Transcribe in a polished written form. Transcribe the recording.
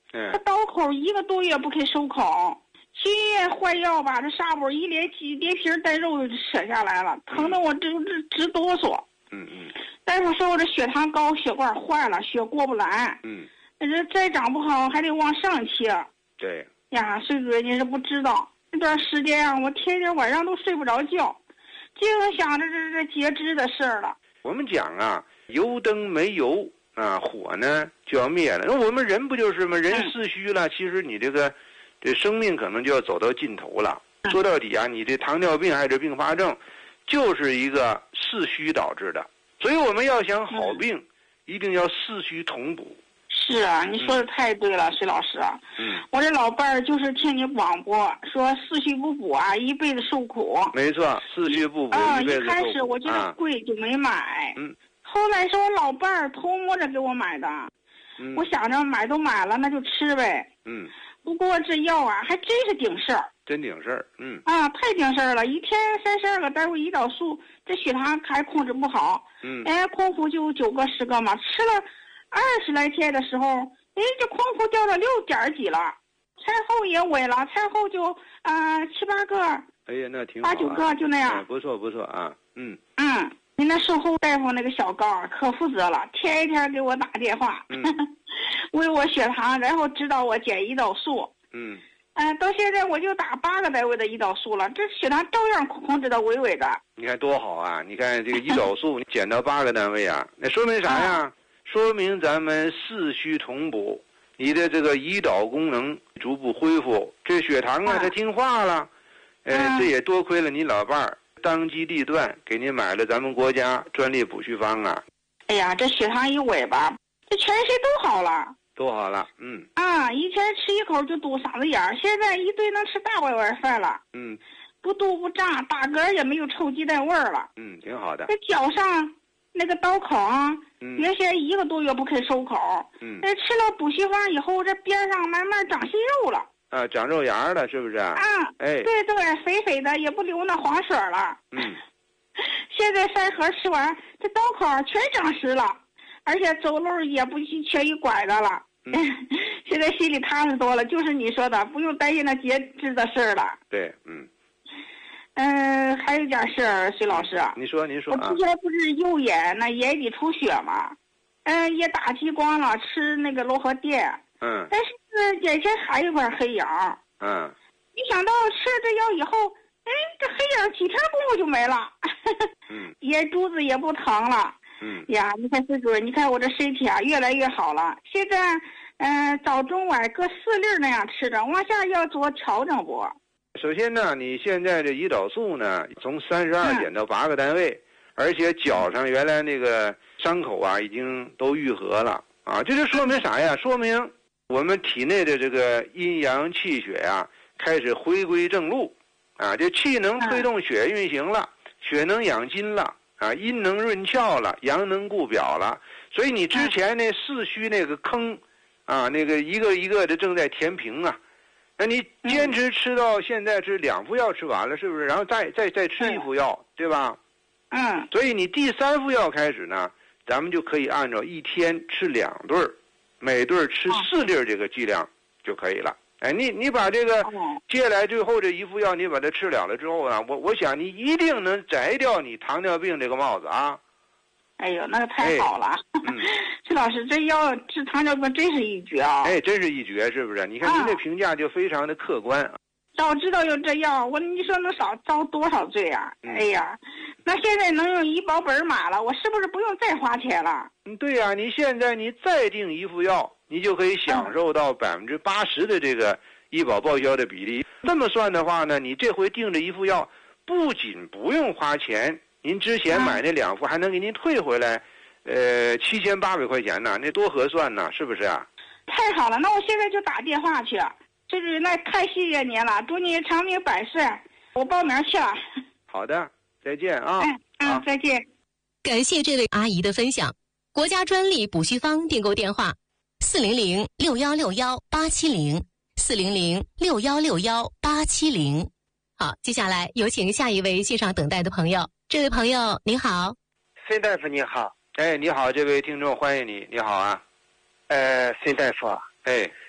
他刀口1个多月不肯收口，去医院换药吧，这纱布一连皮带肉就扯下来了，疼得我直哆嗦。大夫说我这血糖高，血管坏了，血过不来。这再长不好还得往上切。 对呀，水主任你是不知道，这段时间啊，我天天晚上都睡不着觉，净想着这截肢的事儿了。 我们讲啊，油灯没油啊，火呢就要灭了。那我们人不就是吗？人四虚了，其实你这生命可能就要走到尽头了。说到底啊，你这糖尿病还是并发症，就是一个四虚导致的。所以我们要想好病，一定要四虚同补。 是啊，你说的太对了，水老师。我这老伴儿就是听你广播说四虚不补啊，一辈子受苦。 没错，四虚不补一辈子受苦。 一开始我觉得贵就没买。后来是我老伴儿偷摸着给我买的。我想着买都买了，那就吃呗。不过这药啊，还真是顶事儿。 真顶事儿。 太顶事儿了，一天32个单位胰岛素，这血糖还控制不好。空腹就9个10个嘛，吃了20来天的时候，这空腹掉到6点几了，餐后也稳了，餐后就7、8个。 哎呀，那挺好。8、 9个就那样。 不错啊。 您那售后大夫那个小高可负责了，天天给我打电话，问我血糖，然后指导我减胰岛素。到现在我就打8个单位的胰岛素了，这血糖照样控制的稳稳的。 你看多好啊！你看这个胰岛素你减到8个单位啊，那说明啥呀？说明咱们四虚同补，你的这个胰岛功能逐步恢复，这血糖啊它听话了。这也多亏了你老伴儿当机立断给您买了咱们国家专利补虚方啊。 哎呀，这血糖一稳吧，这全身都好了。 都好了。 以前吃一口就堵嗓子眼儿，现在一顿能吃大碗饭了。不肚不胀，打嗝也没有臭鸡蛋味儿了。 挺好的。 这脚上那个刀口啊，原先1个多月不肯收口。吃了补虚方以后，这边上慢慢长新肉了。 长肉芽了，是不是？ 对，肥肥的，也不流那黄水了。现在3盒吃完，这刀口全长实了，而且走路也不缺一拐的了。现在心里踏实多了，就是你说的，不用担心那截肢的事儿了。 对， 还有点事儿，徐老师。你说。我之前不是右眼那眼底出血吗？也打激光了，吃那个柔和电。但是眼前还有块黑影。没想到吃了这药以后，这黑影几天功夫就没了。眼珠子也不疼了。呀，你看孙主任，你看我这身体啊越来越好了。现在早中晚各4粒那样吃着，往下要做调整不？ 首先呢，你现在这胰岛素呢从32减到8个单位，而且脚上原来那个伤口啊已经都愈合了啊，这就说明啥呀？说明我们体内的这个阴阳气血啊开始回归正路啊，这气能推动血运行了，血能养筋了。阴能润窍了，阳能固表了，所以你之前那四虚那个坑，那个一个一个的正在填平啊。那你坚持吃到现在是2副药吃完了，是不是？然后再吃1副药，对吧？所以你第3副药开始呢，咱们就可以按照1天吃2顿，每顿吃4粒这个剂量就可以了。你把这个接下来最后这1副药你把它吃了之后啊，我想你一定能摘掉你糖尿病这个帽子啊。 哎呦，那个太好了。徐老师，这药治糖尿病真是一绝啊。 真是一绝，是不是？你看您这评价就非常的客观。 早知道有这药，你说能少遭多少罪啊？哎呀，那现在能用医保本码了，我是不是不用再花钱了？ 对呀，你现在你再订1副药，你就可以享受到80%的这个医保报销的比例。这么算的话呢，你这回订这1副药，不仅不用花钱，您之前买那2副还能给您退回来，7800块钱呢，那多合算呢，是不是啊？ 太好了，那我现在就打电话去。就是那太谢谢您了，祝您长命百岁，我报名去了。 好的，再见啊。 再见。 感谢这位阿姨的分享。国家专利补虚方订购电话：400-6161-870，400-6161-870。好，接下来有请下一位线上等待的朋友。这位朋友您好。 孙大夫你好。 你好，这位听众欢迎你，你好啊。 孙大夫。